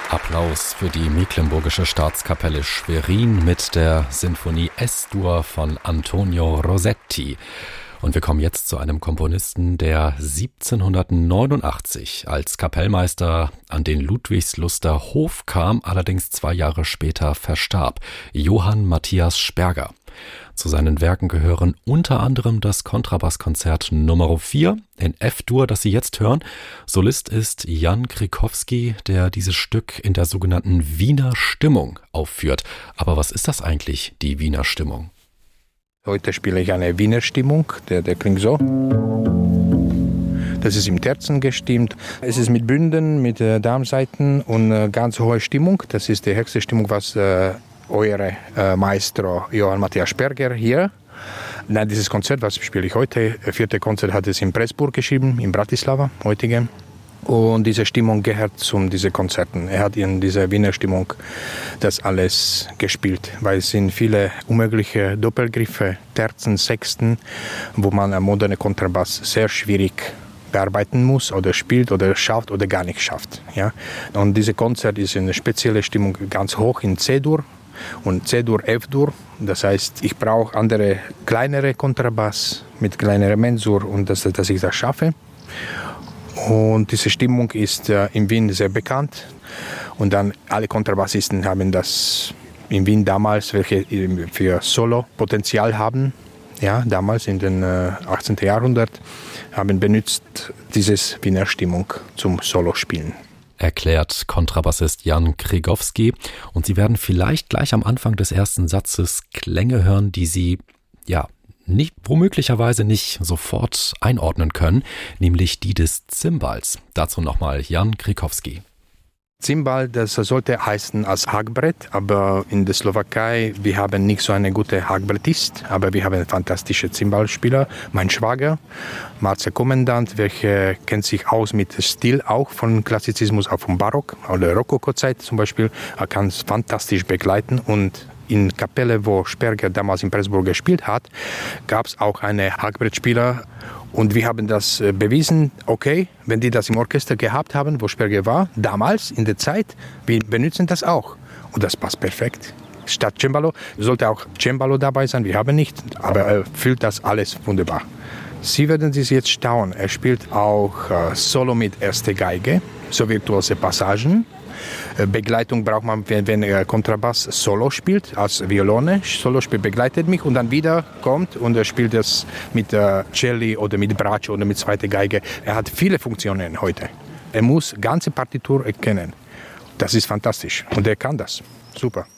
Applaus für die Mecklenburgische Staatskapelle Schwerin mit der Sinfonie S-Dur von Antonio Rossetti. Und wir kommen jetzt zu einem Komponisten, der 1789 als Kapellmeister an den Ludwigsluster Hof kam, allerdings 2 Jahre später verstarb. Johann Matthias Sperger. Zu seinen Werken gehören unter anderem das Kontrabasskonzert Nr. 4 in F-Dur, das Sie jetzt hören. Solist ist Jan Křikovský, der dieses Stück in der sogenannten Wiener Stimmung aufführt. Aber was ist das eigentlich, die Wiener Stimmung? Heute spiele ich eine Wiener Stimmung, der klingt so. Das ist im Terzen gestimmt. Es ist mit Bünden, mit Darmsaiten und ganz hohe Stimmung. Das ist die höchste Stimmung, was euer Maestro Johann Matthias Sperger hier. Nein, dieses Konzert, was spiele ich heute, 4. Konzert hat es in Pressburg geschrieben, in Bratislava, heutige. Und diese Stimmung gehört zu diesen Konzerten. Er hat in dieser Wiener Stimmung das alles gespielt, weil es sind viele unmögliche Doppelgriffe, Terzen, Sechsten, wo man einen modernen Kontrabass sehr schwierig bearbeiten muss oder spielt oder schafft oder gar nicht schafft. Ja? Und dieses Konzert ist in einer speziellen Stimmung ganz hoch in C-Dur und C-Dur, F-Dur. Das heißt, ich brauche andere, kleinere Kontrabass mit kleinerer Mensur und dass ich das schaffe. Und diese Stimmung ist in Wien sehr bekannt. Und dann alle Kontrabassisten haben das in Wien damals, welche für Solo-Potenzial haben, ja, damals in den 18. Jahrhundert, haben benutzt dieses Wiener Stimmung zum Solospielen. Erklärt Kontrabassist Jan Křikovský. Und Sie werden vielleicht gleich am Anfang des ersten Satzes Klänge hören, die Sie, womöglicherweise nicht sofort einordnen können, nämlich die des Zimbals. Dazu nochmal Jan Křikovský. Zimbal, das sollte heißen als Hackbrett, aber in der Slowakei, wir haben nicht so eine gute Hackbrettist, aber wir haben fantastische Zimbalspieler. Mein Schwager, Marcel Kommandant, welcher kennt sich aus mit Stil auch von Klassizismus, auch vom Barock oder Rokoko-Zeit zum Beispiel. Er kann es fantastisch begleiten und in Kapelle, wo Sperger damals in Pressburg gespielt hat, gab es auch einen Hackbrettspieler. Und wir haben das bewiesen, okay, wenn die das im Orchester gehabt haben, wo Sperger war, damals in der Zeit, wir benutzen das auch. Und das passt perfekt. Statt Cembalo sollte auch Cembalo dabei sein, wir haben nicht, aber er füllt das alles wunderbar. Sie werden sich jetzt staunen, er spielt auch Solo mit erster Geige, so virtuose Passagen. Begleitung braucht man, wenn er Kontrabass Solo spielt, als Violone. Solo spielt, begleitet mich und dann wieder kommt und er spielt das mit Celli oder mit Braccio oder mit zweiter Geige. Er hat viele Funktionen heute. Er muss ganze Partitur erkennen. Das ist fantastisch und er kann das. Super.